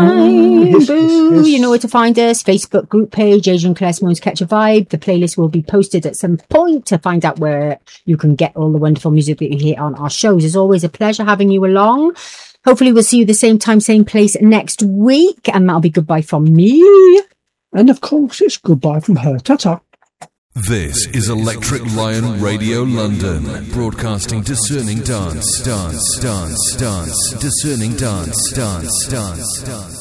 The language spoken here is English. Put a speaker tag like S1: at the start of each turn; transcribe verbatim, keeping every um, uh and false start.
S1: time.
S2: Yes,
S1: Boo.
S2: yes, yes.
S1: You know where to find us. Facebook group page, Adrian Claire Simone's Catch a Vibe. The playlist will be posted at some point to find out where you can get all the wonderful music that you hear on our shows. It's always a pleasure having you along. Hopefully we'll see you the same time, same place next week. And that'll be goodbye from me.
S2: And of course, it's goodbye from her. Ta-ta.
S3: This is Electric Lion Radio London, broadcasting discerning dance, dance, dance, dance, discerning dance, dance, dance, dance.